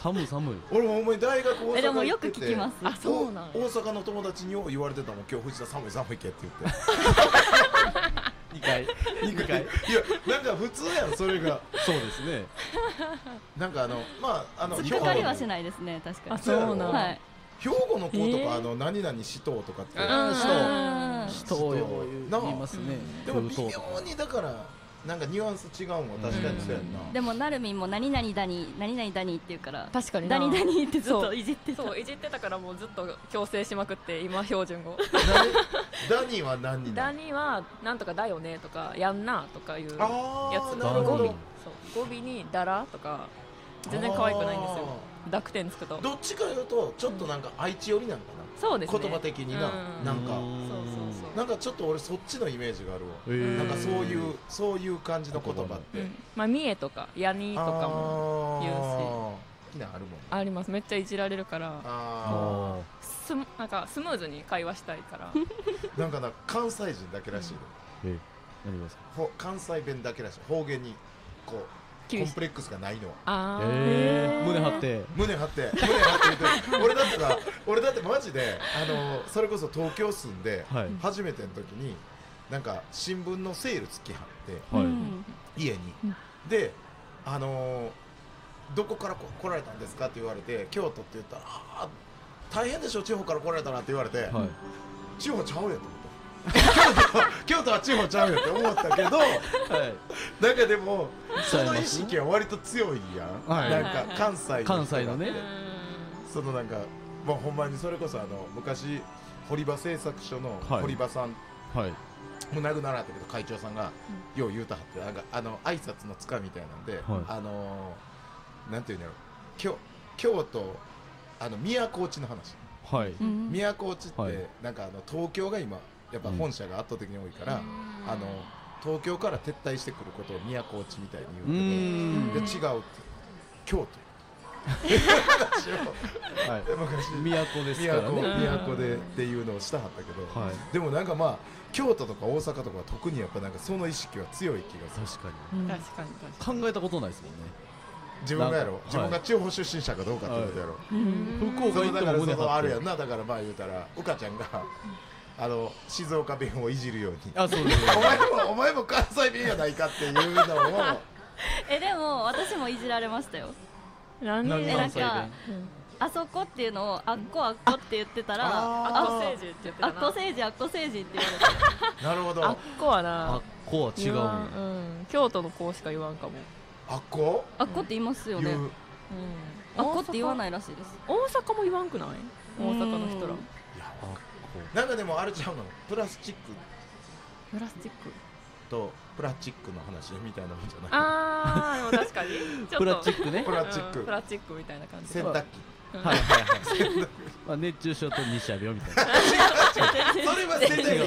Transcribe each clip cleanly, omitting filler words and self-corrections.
寒い寒い。 俺もほんまに大学大阪でもよ行っててく聞きます。 あ、そうなん大阪の友達によう言われてたもん、今日藤田寒い寒いけって言って 2回2回。 いやなんか普通やんそれがそうですね。 なんかまあ突っかかりはしないですね、確かに。 あ、そうなんはい。 兵庫の子とか何々しとうとかって人を言いますね。 でも微妙にだからなんかニュアンス違うんは確かにそうやんな。 でもなるみんも何々だに何々だにって言うから確かにな何々ってずっといじってた。 そういじってたからもうずっと強制しまくって今標準語ダニは何になる？ ダニはなんとかだよねとかやんなとかいうやつなるほど。 語尾にだらとか全然可愛くないんですよ。濁点つくとどっちかいうとちょっとなんか愛知寄りなんかな。 そうですね、 言葉的にな、なんかそうなんかちょっと俺そっちのイメージがあるわ。なんかそういう感じの言葉って、 まあ三重とかやにとかも言うし好きなあるもん。 あります。めっちゃいじられるからなんかスムーズに会話したいからなんか関西人だけらしいの。 何がですか？ 関西弁だけらしい。方言にこうコンプレックスがないのは。 胸張って言って俺だってマジでそれこそ東京住んで初めての時になんか新聞のセール付きはって家にでどこから来られたんですかって言われて京都って言ったら大変でしょ地方から来られたなって言われて地方ちゃうやと思った。京都は地方ちゃうよって思ったけど、なんかでもその意識は割と強いやん。なんか関西のね、そのなんかもうほんまにそれこそ昔堀場製作所の堀場さん、もう亡くなられたけど会長さんがよう言うたはって、なんか挨拶のつかみたいなんで、なんていうんやろ、京都都落ちの話。都落ちってなんか京都が今やっぱ本社が圧倒的に多いから、東京から撤退してくることを都落ちみたいに言うけど、で違うって京都都ですからね。 都でっていうのをしたはったけど、でもなんかまあ京都とか大阪とかは特にやっぱなんかその意識は強い気がする。 確かに考えたことないですもんね。 自分がやろ、自分が地方出身者かどうかってことやろ。 福岡行っても胸張ってあるやんな。だからまあ言うたらうかちゃんが静岡弁をいじるように、お前も関西弁やないかっていうのをでも私もいじられましたよ。なんかあそこっていうのをあっこって言ってたらあっこ政治って言ってたな。 あっこ政治って言われてなるほど。 あっこはな、 あっこは違う。 京都の子しか言わんかも。 あっこって言いますよね。あっこって言わないらしいです。 大阪も言わんくない？大阪の人ら。 なんかでもあれちゃうの、プラスチックとプラスチックの話みたいなもんじゃない？ でも確かにプラスチックね。 プラスチックプラスチックみたいな感じ。 洗濯機。 熱中症と日射病みたいな。 それは世代よ。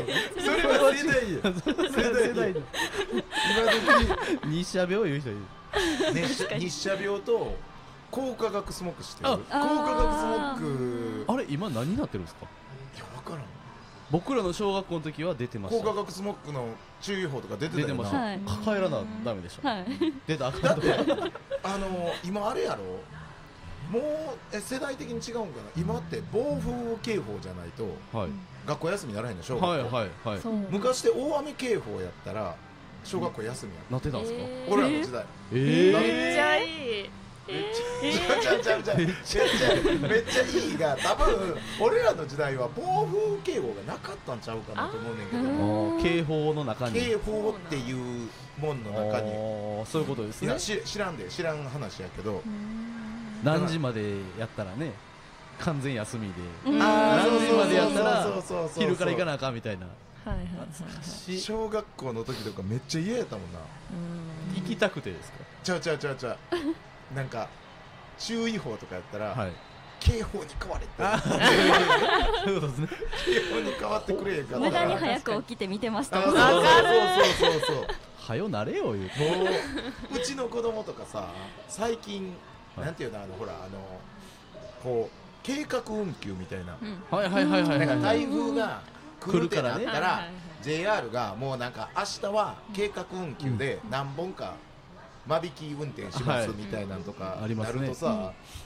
今時日射病言う人いる。 日射病と光化学スモックしてる。光化学スモックあれ今何になってるんですか？ いや分からん。 僕らの小学校の時は出てました。 光化学スモックの注意報とか出てたよな。 抱えらなダメでしょ。出た。 だって今あれやろ、もう世代的に違うんかな。今って暴風警報じゃないと学校休みならへんの小学校。昔って大雨警報やったら小学校休みやなってたんですか？ 俺らの時代。 めっちゃいい。 めっちゃいいが、多分俺らの時代は暴風警報がなかったんちゃうかなと思うねんけど。 警報の中に警報っていうもんの中に。 そういうことですね。 知らん話やけど、 何時までやったらね完全休みで、何時までやったら昼から行かなあかんみたいな。 小学校の時とかめっちゃ嫌やったもんな。 行きたくてですか？ ちゃうなんか注意報とかやったら警報に変われってそういうことですね。警報に変わってくれへんから無駄に早く起きて見てました。 そうはよなれよ言うて。 もううちの子供とかさ、最近なんていうの、ほらこう計画運休みたいな、なんか台風が来るってなったら JR がもうなんか明日は計画運休で何本か間引き運転しますみたいなんとかなるとさ、